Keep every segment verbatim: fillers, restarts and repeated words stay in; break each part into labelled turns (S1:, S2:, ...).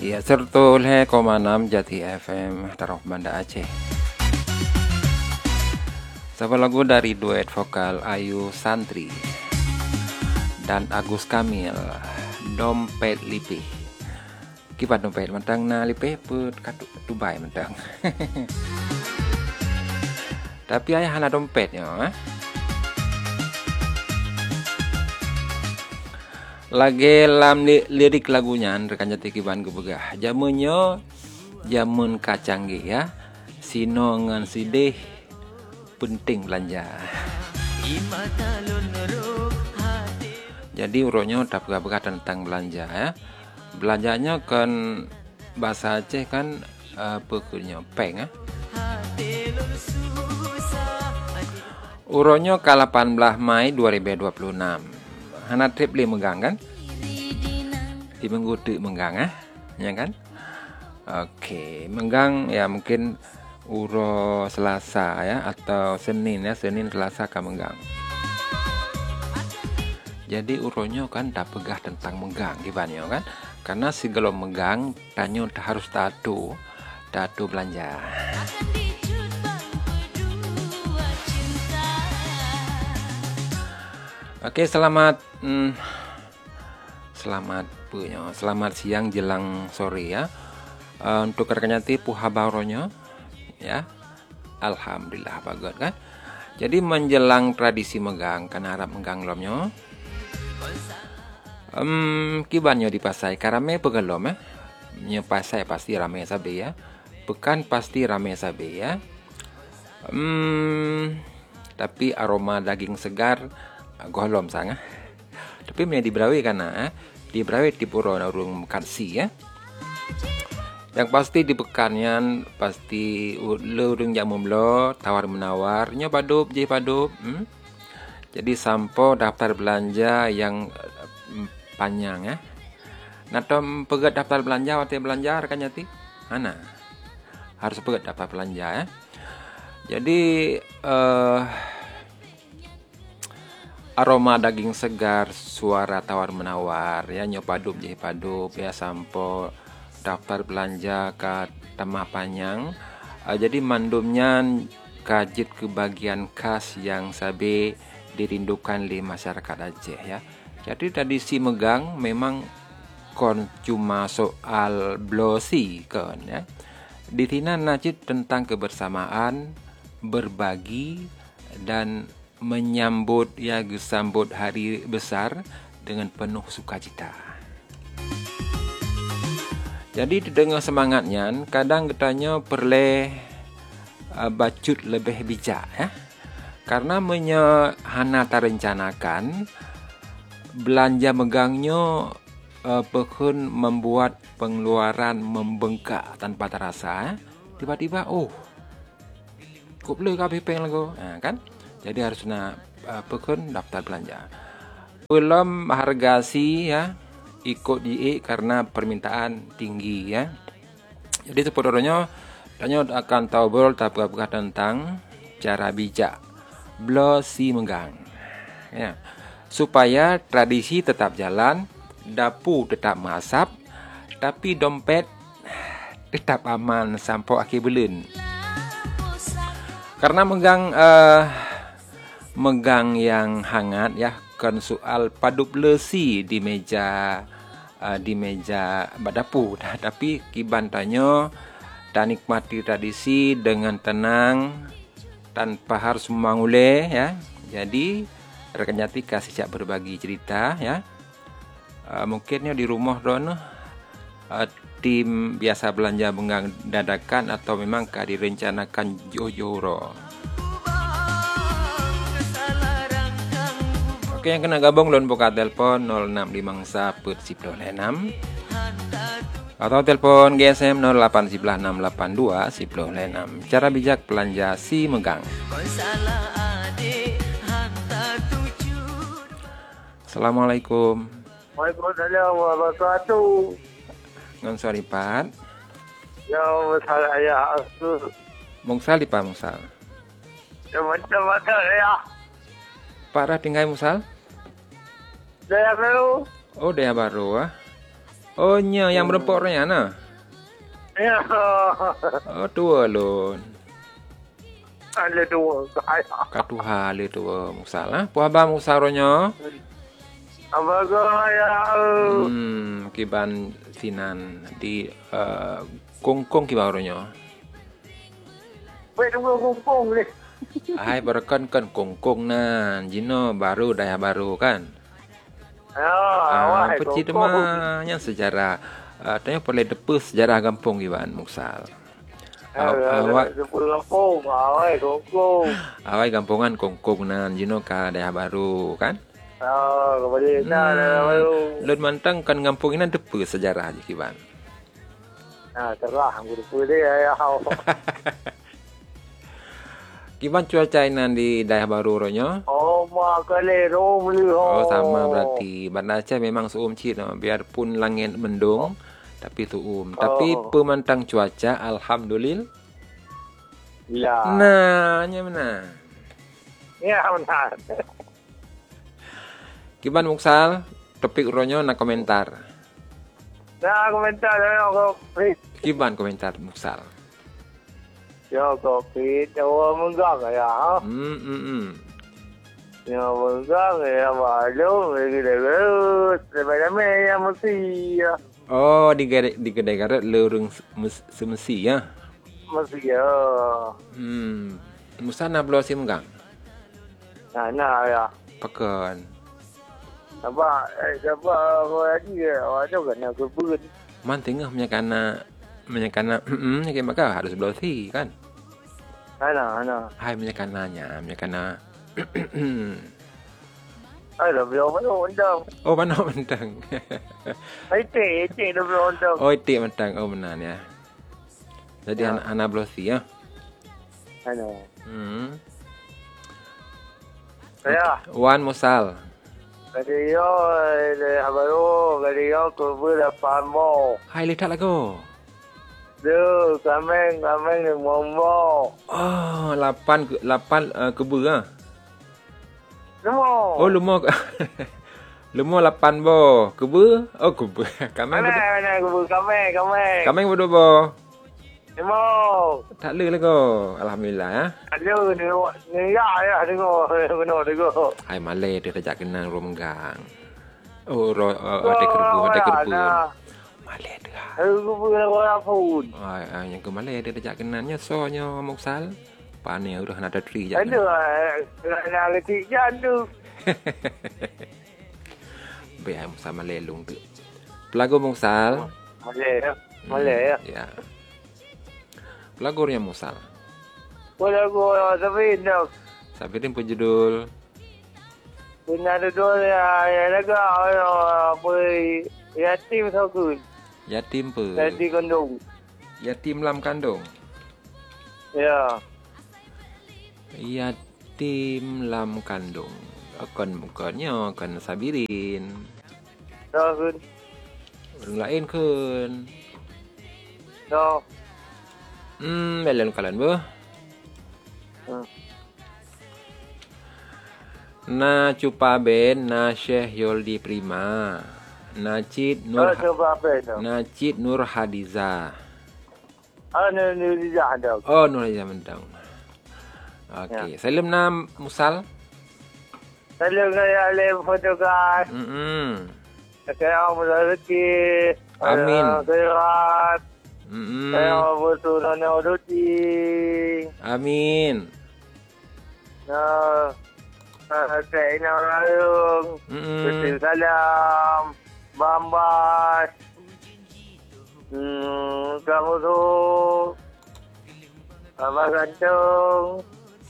S1: Ya, serta le koma enam Jati F M Tarok Banda Aceh. Sebuah lagu dari duet vokal Ayu Santri dan Agus Kamil, Dompet Lipih. Kipat dompet mentang na lipih put katuk Dubai mentang. Tapi ayah hana dompetnya, eh? Lagi lam li, lirik lagunya rekan jati kiban gebegah. Jamunnya jamun kacanggih ya. Sino ngan sidih penting belanja. Jadi uronya tak begah tentang belanja ya. Belanjanya kan bahasa Aceh kan uh, pekernya peng ya. Uronya ke delapan belas Mei dua ribu dua puluh enam. Hana trip li menggang kan? Di menggudu menggang eh? Ya kan? Oke, menggang ya mungkin uro Selasa ya atau Senin ya, Senin Selasa ka menggang. Jadi uronya kan tak pegah tentang menggang gimana kan? Karena si gelo menggang tanyo harus tatu, tatu belanja. Oke, selamat hmm, selamat punya, selamat siang jelang sore ya. Uh, untuk rekan jati puha baronya ya. Alhamdulillah bagus kan. Jadi menjelang tradisi megang kan harap megang lomnya. Um, kibannya di pasai karame pegelom ya. Nya pasai pasti rame sabe ya. Pekan pasti rame sabe ya. Um, tapi aroma daging segar golom sangat. Tapi punya diberawi karena di berawi di pura urung kansi ya. Yang pasti di pekannya pasti urung jamu mlo tawar menawar nyo padup je padup. Hmm? Jadi sampo daftar belanja yang panjang ya. Nah tom pegat daftar belanja waktu belanja rekan jati. Mana? Harus pegat daftar belanja ya. Jadi eh aroma daging segar, suara tawar menawar ya nyopadup je padup ya sampo daftar belanja ke temah panjang. Uh, jadi mandumnya kajit kebagian khas yang sabe dirindukan di masyarakat Aceh ya. Jadi tradisi megang memang kon cuma soal blosi kon ya. Di tina najid tentang kebersamaan, berbagi dan menyambut ya gesambut hari besar dengan penuh sukacita. Jadi dengan semangatnya kadang katanya perlu uh, bacut lebih bijak ya. Karena menye hana terencanakan belanja megangnya uh, pekun membuat pengeluaran membengkak tanpa terasa ya. Tiba-tiba oh kok boleh kabeh peng lagu nah, kan. Jadi harus nak uh, pekun daftar belanja. Belum hargasi ya ikut di karena permintaan tinggi ya. Jadi sepodornya tanya akan tahu bol tapi apa tentang cara bijak blosi menggang. Ya. Supaya tradisi tetap jalan, dapur tetap masap, tapi dompet tetap aman sampai akhir bulan. Karena menggang uh, megang yang hangat ya kan soal padup lesi di meja uh, di meja badapu tapi kiban tanyo dan nikmati tradisi dengan tenang tanpa harus memangule ya. Jadi rekan jati kasih siap berbagi cerita ya. Uh, mungkinnya di rumah don uh, tim biasa belanja menggang dadakan atau memang ka direncanakan jojoro. Oke, yang kena gabung lon buka telepon nol enam lima satu nol enam atau telepon G S M nol delapan enam delapan dua nol enam. Cara bijak belanja si megang. Assalamualaikum.
S2: Waalaikumsalam warahmatullahi wabarakatuh.
S1: Ngon sorry Pat.
S2: Ya masalah ya asu.
S1: Mungsal di Pak Mungsal.
S2: Ya macam-macam ya.
S1: Pak Rah tinggal Mungsal?
S2: Daya baru.
S1: Oh, daya baru ah. Oh, nya yang berempat orangnya nah.
S2: Ya.
S1: Oh, tua lun.
S2: Ada dua kaya.
S1: Katuha le tua musal ah. Puah ba musal ronyo.
S2: Apa kaya?
S1: Hmm, kiban sinan di uh, kongkong kiban ronyo.
S2: Wait, tunggu kumpung ni.
S1: Hai barakan kan kongkong nan. Jino baru daya baru kan.
S2: Ya,
S1: Ah,
S2: wah,
S1: peci demah yang sejarah. Uh, tanya boleh depus sejarah kampung kiban musal. Awak
S2: sepuluh kampung, awak kumpung.
S1: awak kampungan kongkong nan jino ka daya baru kan.
S2: Ah, kepada dah dah baru.
S1: Lun mantang kan kampung ini depus sejarah je kiban.
S2: Ah, terlah aku lupa dia ya.
S1: Kiban cuaca nan di daerah baru ronyo?
S2: Oh, mak kali rom lu.
S1: Oh, sama berarti. Bandar Aceh memang suum cik no. Biarpun langit mendung tapi suum. Oh. Tapi pemantang cuaca alhamdulillah.
S2: Ya.
S1: Nah, nya mana?
S2: Ya, benar.
S1: Kiban muksal topik ronyo nak komentar.
S2: Nah, komentar aku.
S1: Kiban komentar muksal.
S2: Ya, kopi, jauh menggang ya.
S1: Hmm, hmm, hmm.
S2: Ya, menggang ya, malu, begitu. Sebenarnya yang mesti ya.
S1: Oh, di kedai di kedai karet lurung semesi ya.
S2: Mesti ya.
S1: Hmm. Musa nak belah si menggang.
S2: Nah, nah ya.
S1: Pakan.
S2: Apa, eh, apa, apa lagi ya? Waduh, kena kebun.
S1: Man tengah menyakana menyakana hmm ni maka harus belah si kan.
S2: Ana, ana.
S1: Hai menyakananya, menyakana.
S2: Ada belum belum undang.
S1: Oh, mana mentang.
S2: Ai teh, teh dah belum undang.
S1: Oh, itu mentang. Oh, benar ya. Jadi
S2: Ya.
S1: anak anak belah si ya.
S2: Ana.
S1: Hmm.
S2: Ya.
S1: Wan musal.
S2: Kali yo, le abaro, kali yo kubur apa mo.
S1: Hai lihat lagu.
S2: Duh, kameng, kameng ni momo.
S1: Oh, lapan ke- lapan uh, kebu ah.
S2: Semua.
S1: Oh, lumo. Lumo lapan bo. Kebu? Oh, kebu. Kameng
S2: Mana,
S1: bodoh.
S2: mana kubur kameng, kameng.
S1: Kameng bodoh bo.
S2: Semua.
S1: Tak le lagu. Alhamdulillah ya.
S2: Ada ni, ni ya ya, dengar, dengar, dengar.
S1: Hai Malay dia kerja kenang romenggang. Oh, ro, uh, ada kerbu, ada kerbu. Malay dia.
S2: Aku kubur orang pun.
S1: Ai, ai yang ke Malay dia kerja kenannya sonya muksal. Pane udah ada tri je.
S2: Ada, nak letik jandu.
S1: Biar muksal Malay lung tu. Pelagu muksal.
S2: Malay ya, Malay ya.
S1: Ya. Pelagurnya muksal.
S2: Boleh gua tapi nak
S1: Sabirin pun judul.
S2: punya dua ya, ya lega apa yatim sakun,
S1: Yatim pe.
S2: jadi kandung.
S1: Yatim lam kandung.
S2: Ya,
S1: Yatim lam kandung. Akan bukannya akan sabirin.
S2: sakun.
S1: Orang lain kan.
S2: So,
S1: Hmm, belen kalian bu.
S2: hmm.
S1: Na cupa ben na Syekh Yoldi Prima. Na Cid
S2: Nur
S1: Nur
S2: coba apa itu?
S1: Na Cid Nur Hadiza.
S2: Ah, ni ni dia ada.
S1: Oh, Nur Hadiza Mendang. Okey, salam nam Musal.
S2: Kalau saya le foto kan,
S1: Hmm.
S2: saya mau rezeki.
S1: Amin.
S2: Sehat.
S1: Hmm.
S2: Saya betul nak rezeki.
S1: Amin.
S2: Nah, saya nak lalu.
S1: Hmm.
S2: Betul salam. Bambas. Hmm, kamu tu. Abang gantung.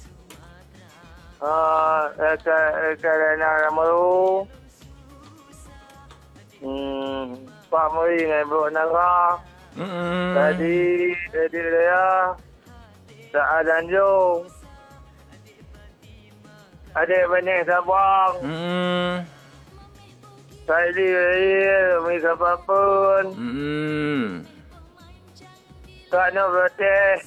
S2: Ah, eka eka nak nama tu. Hmm, Pak Muri dengan Bro Nara.
S1: Hmm.
S2: Tadi, tadi dia. Tak ada Anjung. Ada banyak Sabang.
S1: Hmm.
S2: Tadi dia, mereka apa-pun.
S1: Hmm.
S2: Tak nak protes.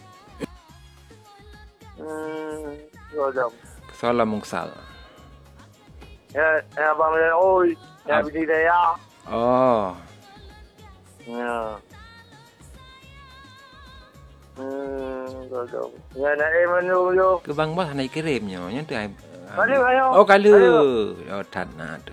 S2: Hmm, godam.
S1: Salam Musal.
S2: Ya, ya abang dia, oi, ya bini dia.
S1: Oh.
S2: Dong. Ya nak eh menu yo.
S1: Ke bang bos naik kirimnya nya tu ai.
S2: Kali ayo.
S1: Oh kali. Oh tan nah tu.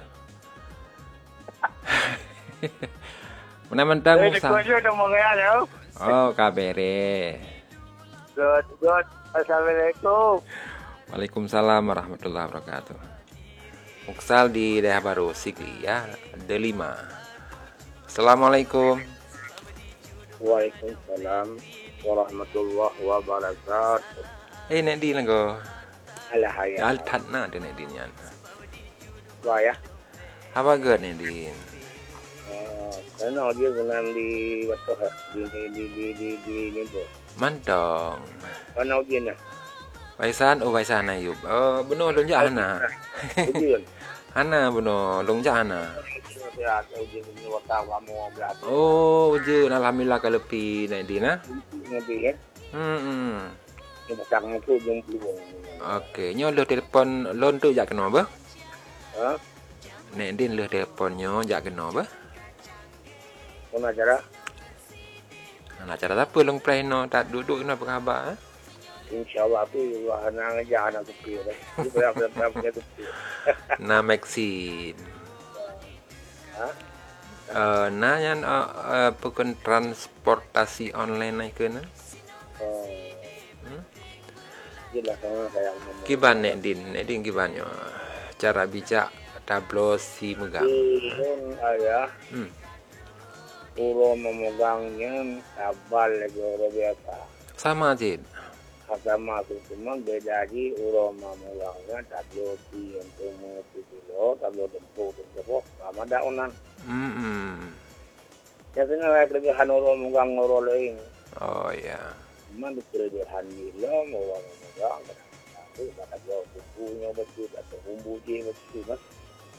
S1: Mana-mana
S2: Eh
S1: musa.
S2: kau yo dah mau ngaya yo.
S1: Oh kabere.
S2: Good, good. Assalamualaikum.
S1: Waalaikumsalam warahmatullahi wabarakatuh. Muksal di daerah baru Sigli ya, Delima. Assalamualaikum.
S2: Waalaikumsalam warahmatullahi wabarakatuh.
S1: Eh nek di langgo.
S2: Alah ya.
S1: Al tatna de nek di nyan.
S2: Wah ya.
S1: Apa ge nek di?
S2: Karena dia dengan di apa di di di di di di ni tu.
S1: Mantong.
S2: Karena dia nak.
S1: Waisan oh waisan ayub. Oh beno lonja hana.
S2: Dia.
S1: Hana beno lonja hana.
S2: Ya, dia ni waktu kamu berapa?
S1: Oh je alhamdulillah ka lepi nek di na.
S2: Nabi ya.
S1: Hmm. hmm.
S2: Dia pasang tu jom peluang.
S1: Okey, nyo lo telefon lon tu jak kena apa?
S2: Ha?
S1: Nek din lo telefonnya jak kena apa?
S2: Mana cara?
S1: Ana cara apa long pleno tak duduk kena apa khabar eh?
S2: InsyaAllah tu wahana ngajar anak kecil dah. Dia berapa-berapa punya kecil.
S1: Na Maxine.
S2: Ha?
S1: Uh, na yan uh, uh, bukan transportasi online naik ke na?
S2: Oh.
S1: Hmm?
S2: Jelas sama saya ngomong.
S1: Kiban nek din, nek din kibannya cara bijak tablo si megang.
S2: Ini ayah.
S1: Hmm.
S2: Ulo memegangnya tabal lagi orang biasa.
S1: Sama je.
S2: Sama tu cuma beda lagi ulo memegangnya tablo ti untuk mengerti kilo, tablo tempuh tempuh sama dah unan.
S1: Hmm. hmm.
S2: Jadi nak lagi hanuro memegang ulo lain.
S1: Oh ya.
S2: Cuma dikira hanilo ulo memegang. Tapi tablo tempuhnya betul atau bumbu je betul kan.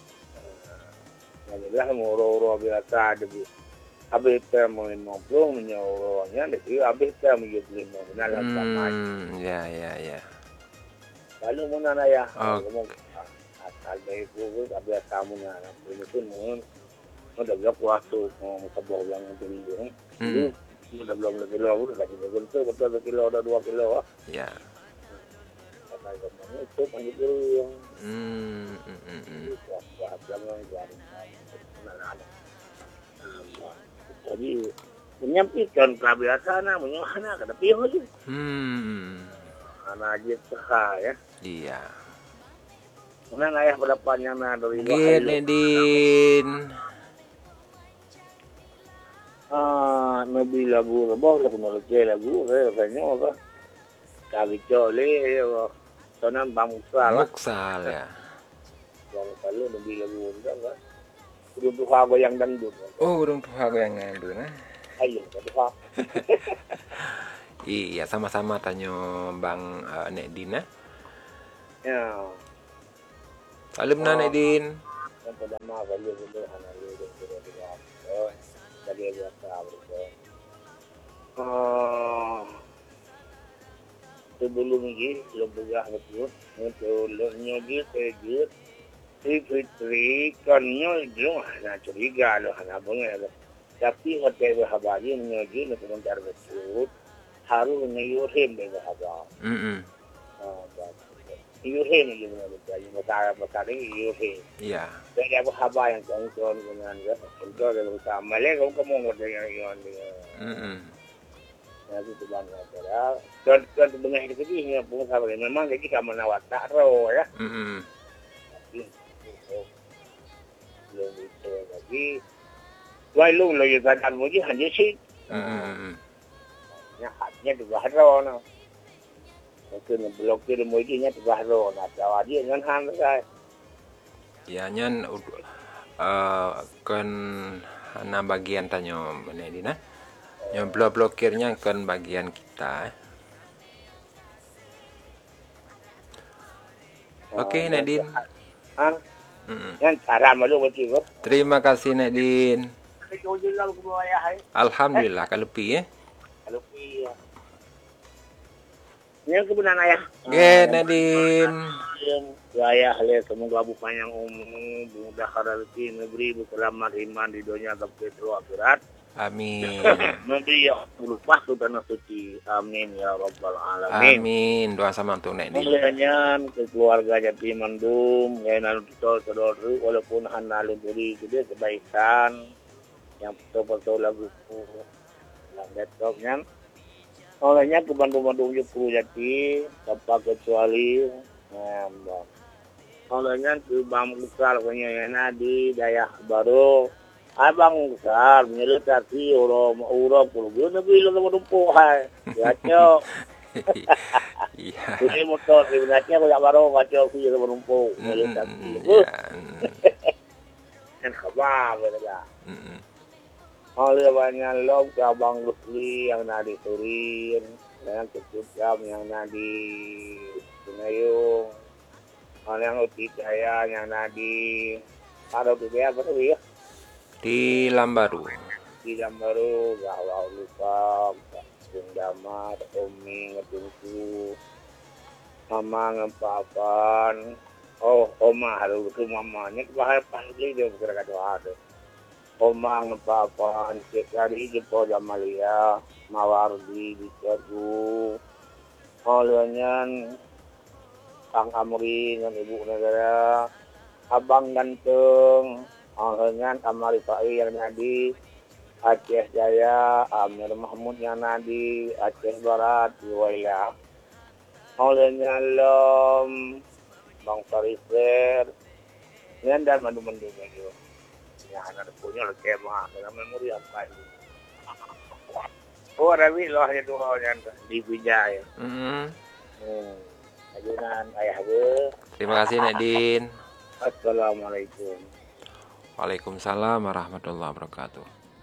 S2: Jadi lah ulo-ulo biasa ada. Habis kita mau ngobrol menyuruhnya, jadi habis kita mau beli mau nalar sama.
S1: Hmm, ya ya ya.
S2: Lalu mana naya?
S1: Oh.
S2: Ngomong asal dari guru, habis kamu nana, ini pun mau, mau dah berapa waktu mau sebuah yang beli ini.
S1: Hmm.
S2: Sudah belum lebih kilo, sudah lagi betul betul kilo, ada dua kilo.
S1: Ya.
S2: Kata kamu itu panjang dulu yang.
S1: Hmm. Hmm. hmm, hmm.
S2: Wah, jangan jangan. Nana. Jadi menyampaikan kebiasaan menyohana kada piho je.
S1: Hmm.
S2: Ana aja sah ya.
S1: Iya.
S2: Mana ayah berdepannya na dari
S1: Gini din.
S2: Ah, nabi lagu bawa lagu nolke lagu rasanya apa? Kali cole ya. Sonan bangsa lah.
S1: Muksal ya.
S2: Bangsa lu nabi lagu enggak kan? Udah tuha goyang dangdut.
S1: Oh, urung tuha goyang ngandu nah.
S2: Ayo, tuha.
S1: Iya, sama-sama tanya Bang uh, Nek Din.
S2: Ya.
S1: Salam na Nek Din.
S2: Yang pertama kali itu hanya lu dan kira-kira. Oh, jadi biasa begitu. Ah. Sebelum ini, lebih betul. Untuk nyogi sejut. Si Fitri kanyo itu na curiga lo hana bunga lo. Tapi hotel berhabari nyogi na penontar betul. Harus nyuruhin berhabari.
S1: Hmm.
S2: Ah, nyuruhin gitu na betul. Yung masara masara nyuruhin.
S1: Iya.
S2: Kaya berhabari yang kongkong dengan kan. Contoh kalau kita malay kung kamu ngomong yang yon.
S1: Hmm.
S2: Nanti tu bang kata. Dan dan dengan itu dia pun sahabat memang lagi sama nawat tak ro ya.
S1: Hmm.
S2: Belum itu lagi. Wai lu lagi kadang lagi hanya sih.
S1: Hmm.
S2: Nya hatnya di bahro na. Mungkin blokir mojinya di bahro na. Jawa dia dengan han sai.
S1: Ya nyan uh, kan hana bagian tanya Nek Din nah. Yang blok-blokirnya kan bagian kita. Eh. Okey Nek Din.
S2: Ha?
S1: Hmm.
S2: Yang cara malu betul.
S1: Terima kasih Nek Din.
S2: Kalau jelas ku ayah hai.
S1: Alhamdulillah kalau pi eh.
S2: Kalau pi. Yang kebenaran ayah.
S1: Ge Nek Din.
S2: Ayah le semoga bu panjang umur, mudah rezeki, negeri, selamat iman di dunia sampai akhirat.
S1: Amin.
S2: Memberi yang berlepas ke tanah suci. Amin ya rabbal alamin.
S1: Amin. Doa sama untuk Nek Din.
S2: Mulanya ke keluarga Jati Mandum, yang lalu kita saudara walaupun hana lebih juga kebaikan yang betul-betul lagu dalam laptopnya. Olehnya ke Bandung-Bandung Jepuru Jati, tanpa kecuali ya, olehnya ke Bang Besar punya di Dayak Baru. Abang besar menyelesaikan orang orang puluh guna bila sama tumpuk hai. Kacau.
S1: Iya.
S2: Ini motor sebenarnya aku tak baru kacau aku sama tumpuk menyelesaikan. Kan khabar betul. Heeh. Oleh banyak lob ke Abang Rusli yang nak di Surin, dan kecukam yang nak di Sunayung. Oleh yang uti saya yang nak di ada tu dia apa tu ya?
S1: Di Lambaru.
S2: Di Lambaru, Gawau Lupa, Sundama, Umi, Ngetungku, Mama Ngempapan. Oh, Oma, harus itu mamanya. Bahaya panggil dia berkata ada. Oma Ngempapan, Cekari, Jepo Jamalia, Mawardi, Dicergu. Olehnya, Kang Amri dengan Ibu Negara, Abang Ganteng, dengan Amari Fai yang nadi, Aceh Jaya, Amir Mahmud yang nadi, Aceh Barat, Iwailah. Olehnya Lom, Bang Fariser, dan dan mandu-mandu juga. Ya, anak punya lekemah, dalam memori apa itu. Oh, Rabi loh itu yang di Bijaya.
S1: Mm-hmm.
S2: Hmm. Ajunan ayah gue.
S1: Terima kasih Nek Din.
S2: Assalamualaikum.
S1: Waalaikumsalam warahmatullahi wabarakatuh.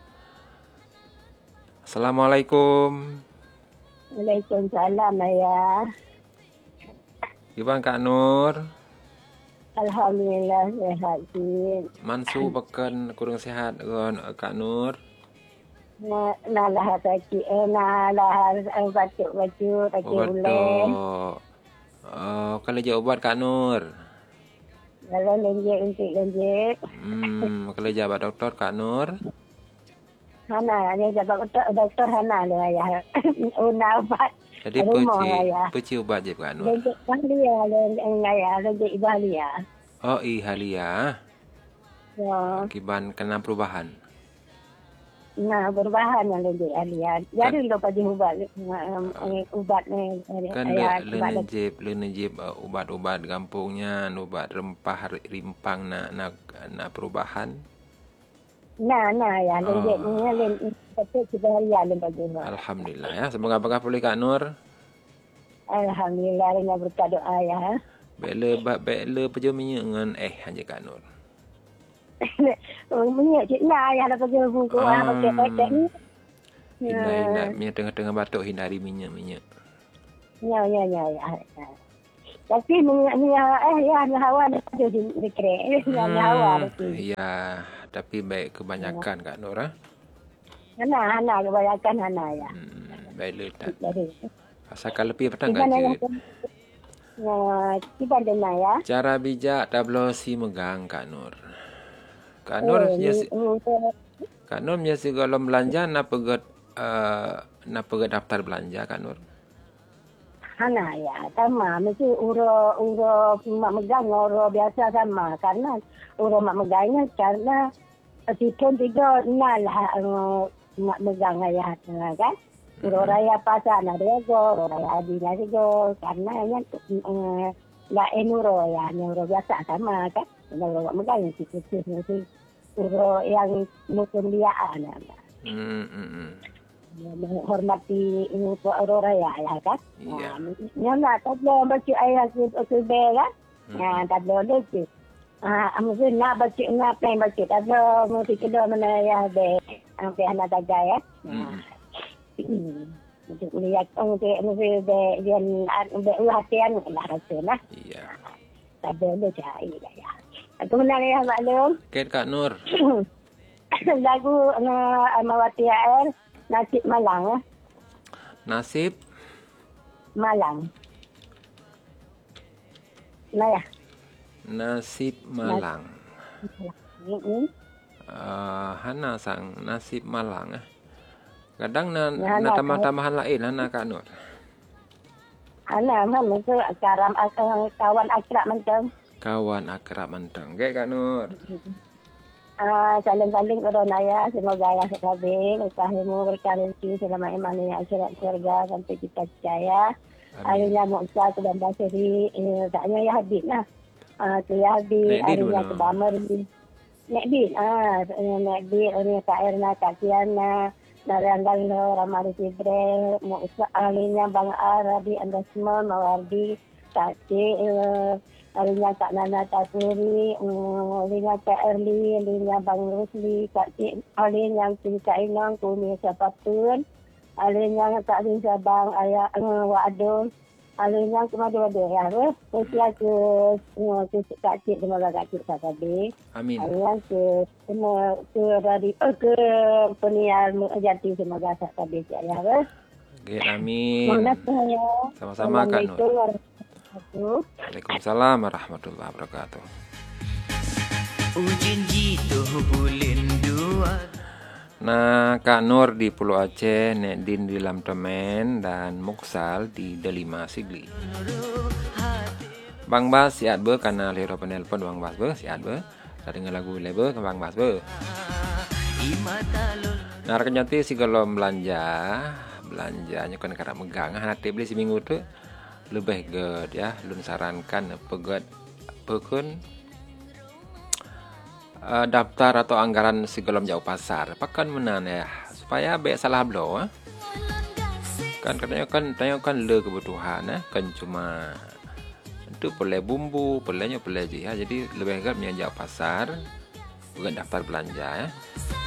S1: Assalamualaikum.
S3: Waalaikumsalam ayah.
S1: Gimana Kak Nur?
S3: Alhamdulillah sehat sih.
S1: Mansu pekan kurang sehat dengan Kak Nur.
S3: Na nalah sakit eh nalah batuk-batuk sakit ulang.
S1: Oh, kalau je ubat Kak Nur.
S3: Kalau lenjek untuk lenjek.
S1: Hmm, kalau jabat doktor Kak Nur.
S3: Hana, ni jabat doktor, doktor Hana le ayah. Una ubat.
S1: Jadi peci, peci ubat je Kak Nur.
S3: Lenjek Halia le ayah, lenjek Ibalia.
S1: Oh, Ihalia.
S3: Ya.
S1: Akibat kena perubahan.
S3: Nah, berbahan yang lenjek Halia. Jadi lo pada ubat ubat ni
S1: kan dia lenjep lenjep ubat-ubat kampungnya, ubat rempah rimpang nak nak nak perubahan.
S3: Nah, nah ya, lenjek ni lenjek betul sudah Halia le bagi.
S1: Alhamdulillah ya. Semoga apakah pulih Kak Nur.
S3: Alhamdulillah dengan berkat doa ya.
S1: Bela bab bela pejo minyak dengan eh hanya Kak Nur.
S3: Oh, minyak cik nah ya dah kerja buku ah pakai pakai ni.
S1: Hindari minyak tengah-tengah batuk hindari minyak-minyak.
S3: Ya ya ya ya. Tapi minyak minyak eh ya hawa ada di di kere. Ya hawa tu.
S1: Ya, tapi baik kebanyakan Kak Nur ah.
S3: Hana hana kebanyakan hana ya.
S1: Hmm, baik tak.
S3: Jadi
S1: asalkan lebih petang gaji.
S3: Ya, kita dengar ya.
S1: Cara bijak tablosi megang Kak Nur. Kak Nur oh, yes, Kak Nur biasa kalau belanja nak pegat uh, nak pegat daftar belanja Kak Nur.
S3: Hana ya, sama mesti uro uro mak megang uro biasa sama karena uro mak megangnya karena tipon tiga nal mak megang ya kan. Uro raya pasar ada go, raya adina go karena nya la enuro ya, uro biasa sama kan. Kalau megang itu itu uro yang mungkin dia ada.
S1: Hmm hmm.
S3: Menghormati ini uro raya ya kan.
S1: Iya.
S3: Nya nak tablo baca ayat itu bela. Nah, tablo itu. Ah, mungkin nak baca nak pen baca tablo mesti kita mana ya be. Sampai anak daga ya. Untuk lihat untuk mesti be dia be latihan lah rasanya.
S1: Iya.
S3: Tablo itu ya. Aku menang ya maklum.
S1: Ket Kak Nur.
S3: Lagu uh, Mawati Air Nasib Malang.
S1: Nasib
S3: Malang. Nah ya.
S1: Nasib Malang.
S3: Mm-hmm.
S1: Uh, Hana sang Nasib Malang ah. Kadang na,
S3: Ya,
S1: na
S3: nak
S1: tambahan-tambahan lain lah nak Kak Nur.
S3: Anak kan itu karam uh, kawan akrab macam.
S1: Kawan akrab mentang. Okey Kak Nur.
S3: Ah, saling-saling corona ya, semoga ya sekali, lepas ilmu berkah rezeki selama iman yang akhirat surga sampai kita percaya. Akhirnya muksa ke dalam bahasa diri, eh, taknya ya habis lah. Ah, tu ya habis,
S1: Naik di
S3: akhirnya
S1: mana?
S3: ke Bamar di Nek Bin, ah, Nek Bin, ini Kak Erna, Kak Kiana, Naranggal, Ramadi Sibre, muksa, akhirnya Bang Arabi, Anda semua, Mawardi, Kak C, eh, Alinya Kak Nana Tasuri, um, alinya Kak Erli, alinya Bang Rusli, Kak Cik, alinya Kak Inang, Kumi siapapun, alinya Kak Rinsa Bang Ayah uh, Wa'adun, alinya ke mana-mana ya, ke Kesia ke, uh, ke Kak Cik, semoga Kak Cik Sakabi,
S1: Amin.
S3: alinya ke, semua ke dari, uh, ke Penial Jati, semoga Sakabi ya, ke.
S1: Okey, amin.
S3: Mohon saya.
S1: Sama-sama Kak Nur.
S3: Assalamualaikum.
S1: Waalaikumsalam warahmatullahi wabarakatuh.
S4: Ujin jitu bulan dua.
S1: Nah, Kak Nur di Pulau Aceh, Nek Din di Lam Temen, dan Muksal di Delima Sigli. Bang Bas siat ber karena lero penelpon Bang Bas ber siat ber. Kita dengar lagu leber ke Bang Bas ber. Nah, rekan jati si kalau belanja, belanjanya kan kadang megang, nanti beli seminggu tu lebih good ya. Lun sarankan pegot pekun uh, daftar atau anggaran segala jauh pasar. Pakan menan ya supaya baik salah belo eh. Kan katanya kan tanya kan le kebutuhan eh. Kan cuma itu perlu bumbu, perlunya perlu je ya. Jadi lebih good jauh pasar, bukan daftar belanja ya.